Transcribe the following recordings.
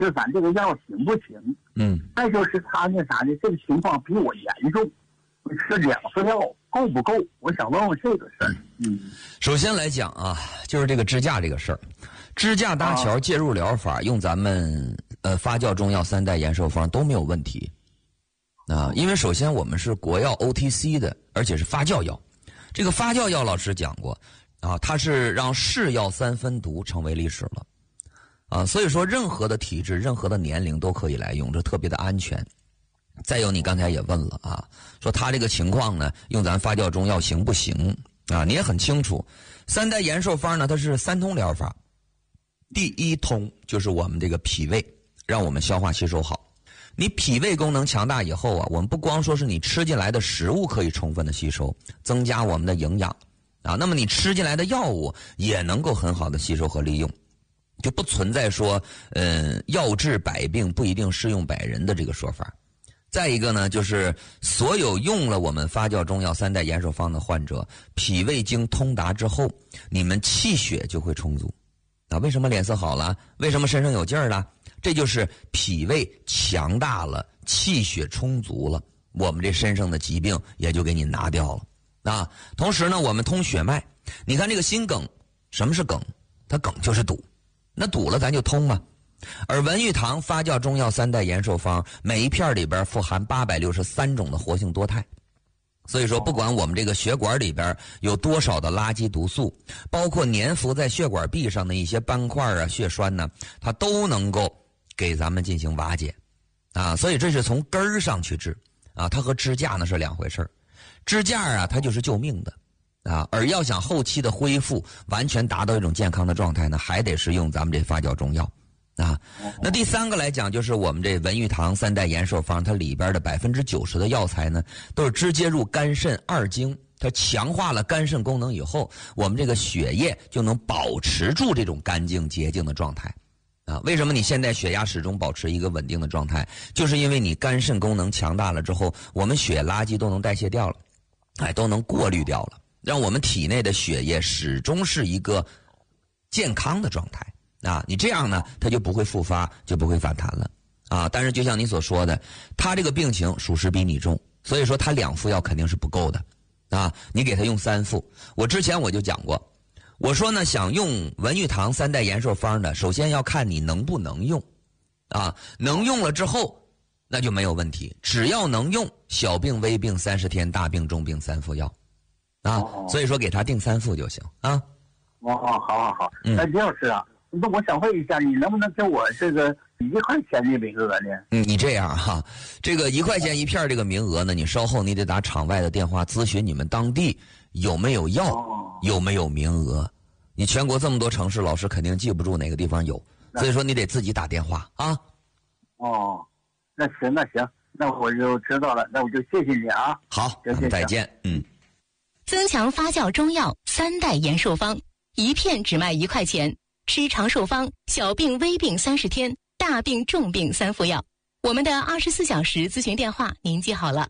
就咱这个药行不行？再就是他那啥的，这个情况比我严重，吃2次药够不够？我想问问这个事儿。 首先来讲啊，就是这个支架这个事儿，支架搭桥介入疗法用咱们发酵中药3代延寿方都没有问题啊，因为首先我们是国药 OTC 的，而且是发酵药。这个发酵药老师讲过啊，它是让是药3分毒成为历史了啊，所以说任何的体质、任何的年龄都可以来用，这特别的安全。再有，你刚才也问了啊，说他这个情况呢，用咱发酵中药行不行啊？你也很清楚，3代延寿方呢，它是3通疗法。第一通就是我们这个脾胃，让我们消化吸收好。你脾胃功能强大以后啊，我们不光说是你吃进来的食物可以充分的吸收，增加我们的营养啊，那么你吃进来的药物也能够很好的吸收和利用，就不存在说药治百病不一定适用百人的这个说法。再一个呢，就是所有用了我们发酵中药3代延寿方的患者，脾胃经通达之后，你们气血就会充足啊。为什么脸色好了？为什么身上有劲儿了？这就是脾胃强大了，气血充足了，我们这身上的疾病也就给你拿掉了啊。同时呢，我们通血脉，你看这个心梗，什么是梗？它梗就是堵，那堵了咱就通嘛。而文玉堂发酵中药3代延寿方，每一片里边富含863种的活性多肽，所以说不管我们这个血管里边有多少的垃圾毒素，包括粘附在血管壁上的一些斑块啊、血栓呢，它都能够给咱们进行瓦解啊。所以这是从根儿上去治啊，它和支架呢是两回事。支架啊，它就是救命的啊，而要想后期的恢复，完全达到一种健康的状态呢，还得是用咱们这发酵中药。啊，那第3个来讲，就是我们这文玉堂3代延寿方，它里边的90%的药材呢，都是直接入肝肾2经，它强化了肝肾功能以后，我们这个血液就能保持住这种干净洁净的状态。啊，为什么你现在血压始终保持一个稳定的状态？就是因为你肝肾功能强大了之后，我们血垃圾都能代谢掉了，哎，都能过滤掉了，让我们体内的血液始终是一个健康的状态。啊，你这样呢，它就不会复发，就不会反弹了啊。但是就像你所说的，他这个病情属实比你重，所以说他2副药肯定是不够的啊。你给他用3副，我之前我就讲过，我说呢，想用文玉堂3代延寿方的，首先要看你能不能用啊，能用了之后那就没有问题，只要能用，小病微病30天，大病重病3副药啊。所以说给他定3副就行啊。 好，那李老师啊，那我想问一下，你能不能给我这个1块钱的名额呢？ 你这样哈，这个1块钱1片这个名额呢，你稍后你得打场外的电话咨询你们当地有没有药，有没有名额。你全国这么多城市，老师肯定记不住哪个地方有，所以说你得自己打电话啊。 那行，那我就知道了，那我就谢谢你啊。 好，再见。 增强发酵中药3代延寿方，1片只卖1块钱。吃长寿方，小病微病30天，大病重病3副药。我们的24小时咨询电话您记好了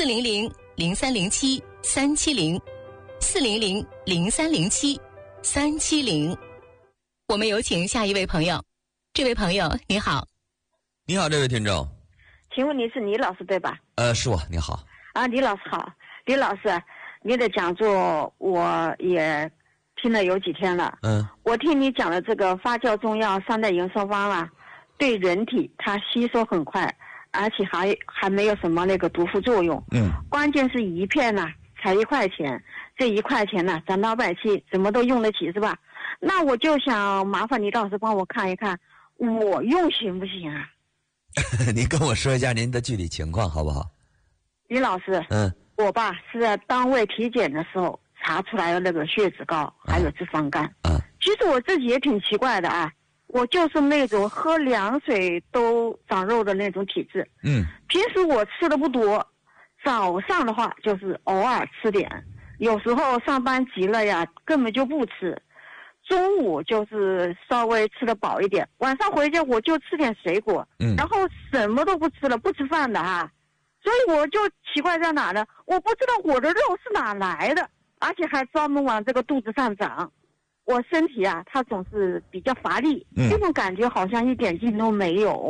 ，400-0307-370，400-0307-370。我们有请下一位朋友。这位朋友你好。 你好，这位听众。 请问你是李老师对吧？ 是我。你好。 啊，李老师好。李老师，你的讲座我也听了有几天了。我听你讲的这个发酵中药3代延寿方啊，对人体它吸收很快，而且还没有什么那个毒副作用。关键是1片呢才1块钱，这1块钱呢咱老百姓怎么都用得起是吧？那我就想麻烦李老师帮我看一看，我用行不行啊？ 您跟我说一下您的具体情况好不好？ 李老师，我吧是在单位体检的时候查出来了那个血脂高，还有脂肪肝。其实我自己也挺奇怪的啊，我就是那种喝凉水都长肉的那种体质。平时我吃的不多，早上的话就是偶尔吃点，有时候上班急了呀，根本就不吃。中午就是稍微吃得饱一点，晚上回家我就吃点水果，然后什么都不吃了，不吃饭的哈。所以我就奇怪在哪呢？我不知道我的肉是哪来的，而且还专门往这个肚子上长。 我身体啊，它总是比较乏力，这种感觉好像一点劲都没有。